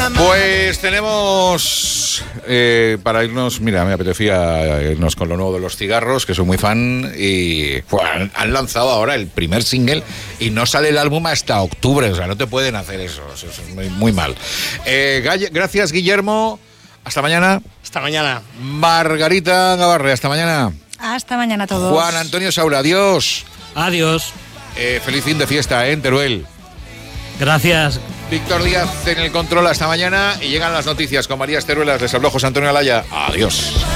Pues tenemos para irnos, mira, me apetecía irnos con lo nuevo de los cigarros, que soy muy fan, y pues, han lanzado ahora el primer single y no sale el álbum hasta octubre, o sea, no te pueden hacer eso es muy, muy mal. Gracias, Guillermo, hasta mañana. Hasta mañana. Margarita Gabarre, hasta mañana. Hasta mañana a todos. Juan Antonio Saura, adiós. Adiós. Feliz fin de fiesta, en Teruel. Gracias. Víctor Díaz en el control, hasta mañana. Y llegan las noticias con María Esteruelas. Les habló José Antonio Alaya. Adiós.